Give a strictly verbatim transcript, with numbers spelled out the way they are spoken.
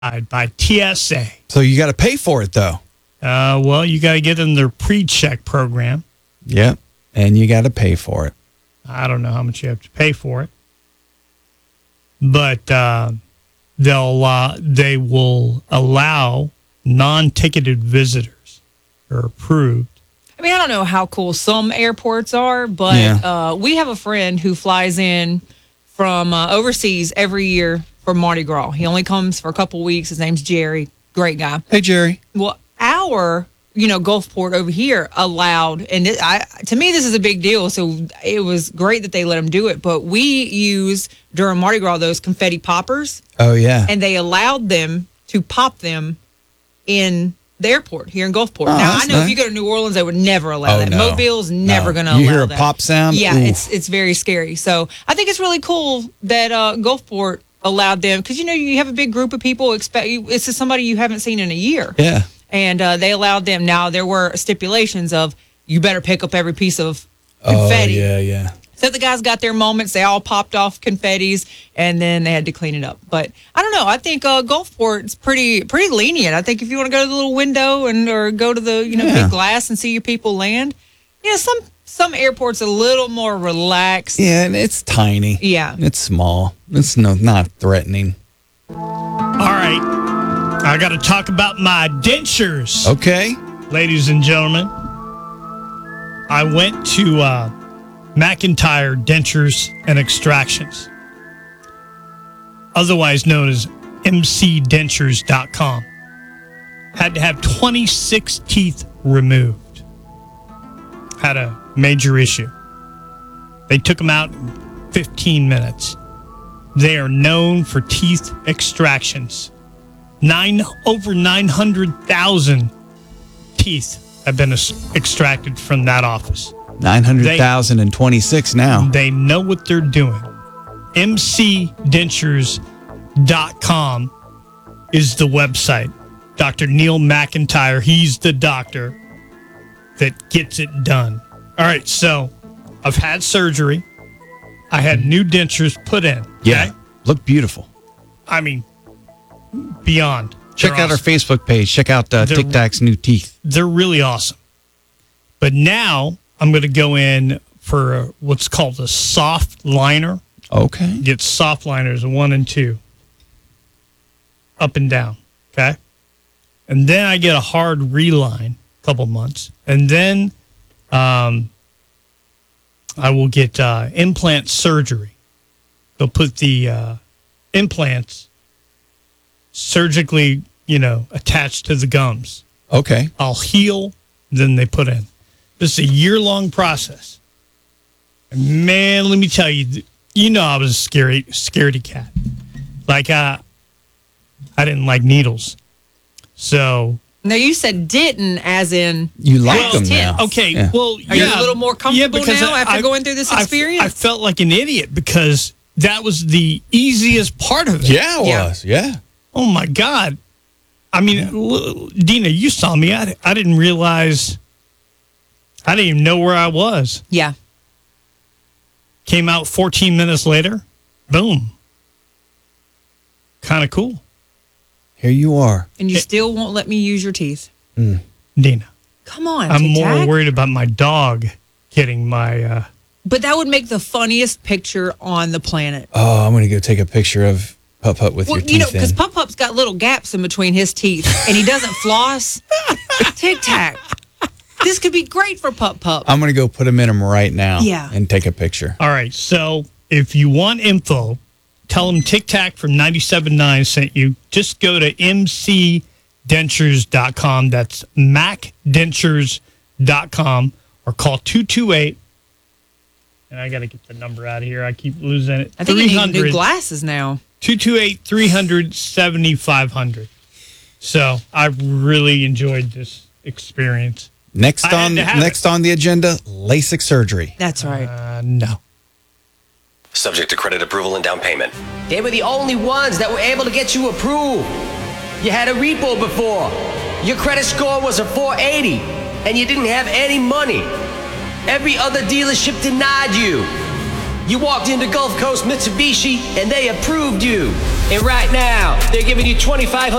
by T S A. So you got to pay for it, though. Uh, well, you got to get in their pre-check program. Yep, and you got to pay for it. I don't know how much you have to pay for it, but uh, they'll uh, they will allow non-ticketed visitors or approved. I mean, I don't know how cool some airports are, but Yeah. uh, we have a friend who flies in from uh, overseas every year for Mardi Gras. He only comes for a couple weeks. His name's Jerry. Great guy. Hey, Jerry. Well, our, you know, Gulfport over here allowed, and it, I, to me, this is a big deal. So it was great that they let him do it. But we use during Mardi Gras those confetti poppers, Oh, yeah. and they allowed them to pop them in the airport here in Gulfport. Oh, now I that's know nice. if you go to New Orleans, they would never allow Oh, that. no. Mobile's never No. going to You allow hear a that. pop sound? Yeah, Ooh. it's it's very scary. So I think it's really cool that uh, Gulfport allowed them, because you know you have a big group of people. Expect it's just somebody you haven't seen in a year. Yeah. And uh, they allowed them. Now there were stipulations of you better pick up every piece of confetti. Oh, yeah, yeah. So the guys got their moments. They all popped off confettis, and then they had to clean it up. But I don't know. I think uh, Gulfport's pretty pretty lenient. I think if you want to go to the little window and or go to the you know Yeah. big glass and see your people land, yeah, some some airports a little more relaxed. Yeah, and it's tiny. Yeah. It's small. It's no not threatening. All right, I got to talk about my dentures, Okay. ladies and gentlemen. I went to uh, McIntyre Dentures and Extractions, otherwise known as M C dentures dot com. Had to have twenty-six teeth removed. Had a major issue. They took them out in fifteen minutes. They are known for teeth extractions. Nine over nine hundred thousand teeth have been ex- extracted from that office. nine hundred thousand twenty-six now. They know what they're doing. M C dentures dot com is the website. Doctor Neil McIntyre, he's the doctor that gets it done. All right, so I've had surgery. I had new dentures put in. Yeah. Okay? Look beautiful. I mean, beyond. Check They're out our awesome. Facebook page. Check out uh, They're- Tic Tac's new teeth. They're really awesome. But now I'm going to go in for a, what's called a soft liner. Okay. Get soft liners, one and two, up and down, okay? And then I get a hard reline, a couple months. And then um, I will get uh, implant surgery. They'll put the uh, implants surgically, you know, attached to the gums. Okay. I'll heal, then they put in. This is a year-long process. And man, let me tell you, you know I was a scary, scaredy cat. Like, uh, I didn't like needles. So, No, you said didn't, as in You like past them tense. now. okay, Yeah. well, Are yeah. you a little more comfortable because now I- after I- going through this I- experience? I felt like an idiot because that was the easiest part of it. Yeah, it Yeah. was. Yeah. Oh, my God. I mean, l- Dina, you saw me. I, I didn't realize, I didn't even know where I was. Yeah. Came out fourteen minutes later. Boom. Kind of cool. Here you are. And you It- still won't let me use your teeth. Dina, Come on, I'm Tic more Tac. worried about my dog getting my, uh, But that would make the funniest picture on the planet. Oh, I'm going to go take a picture of Pup Pup with Well, your you know, teeth because in. Pup Pup's got little gaps in between his teeth, and he doesn't floss. Tic Tac. This could be great for Pup Pup. I'm going to go put them in them right now Yeah. and take a picture. all right. So if you want info, tell them Tic Tac from ninety-seven point nine sent you. Just go to M C dentures dot com. That's Mac dentures dot com, or call two two eight. And I got to get the number out of here. I keep losing it. I think you need new glasses now. two two eight, three hundred, seventy-five hundred. So I really enjoyed this experience. Next I had on to have next on the agenda, LASIK surgery. That's right. Uh, no. Subject to credit approval and down payment. They were the only ones that were able to get you approved. You had a repo before. Your credit score was a four eighty, and you didn't have any money. Every other dealership denied you. You walked into Gulf Coast Mitsubishi, and they approved you. And right now, they're giving you twenty-five hundred